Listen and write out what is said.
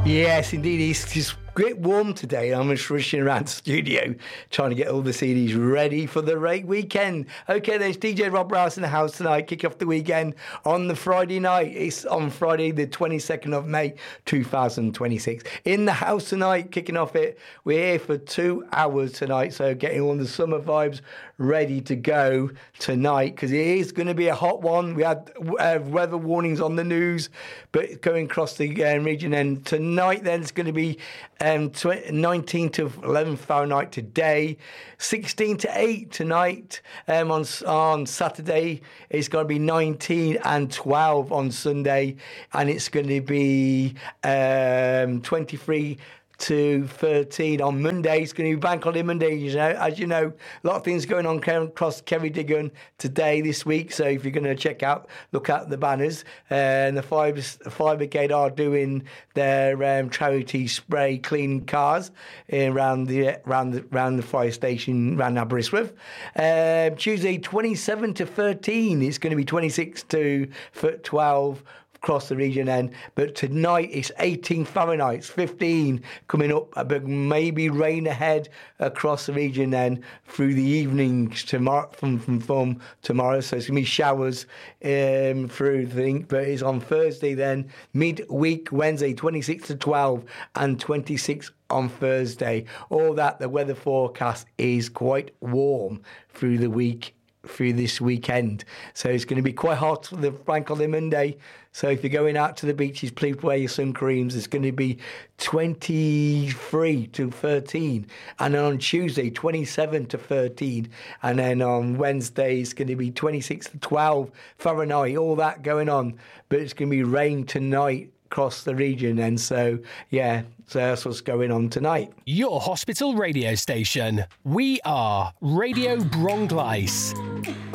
Yes, indeed. It's just a bit warm today. I'm just rushing around the studio trying to get all the CDs ready for the rate weekend. Okay, there's DJ Rob Rouse in the house tonight. Kick off the weekend on the Friday night. It's on Friday, the 22nd of May, 2026. In the house tonight, kicking off it. We're here for 2 hours tonight, so getting all the summer vibes ready to go tonight, because it is going to be a hot one. We had weather warnings on the news, but going across the region. And tonight, then, it's going to be 19 to 11 Fahrenheit today, 16 to 8 tonight. On Saturday, it's going to be 19 and 12 on Sunday, and it's going to be 23 to 13 on Monday. It's going to be Bank Holiday Monday, as you know, a lot of things going on across Kerry Digon today, this week. So if you're going to look at the banners. And the Fire Brigade are doing their charity spray clean cars around the fire station around Aberystwyth. Tuesday 27 to 13. It's going to be 26 to 12 across the region then, but tonight it's 18 Fahrenheit, 15 coming up, but maybe rain ahead across the region then through the evenings tomorrow, from tomorrow. So it's going to be showers through the thing, but it's on Thursday then, midweek Wednesday, 26 to 12 and 26 on Thursday. All that, the weather forecast is quite warm through the week, through this weekend. So it's going to be quite hot for the Bank Holiday Monday. So if you're going out to the beaches, please wear your sun creams. It's going to be 23 to 13. And then on Tuesday, 27 to 13. And then on Wednesday, it's going to be 26 to 12 Fahrenheit. All that going on. But it's going to be rain tonight across the region. And so, yeah, so that's what's going on tonight. Your hospital radio station. We are Radio Bronglice.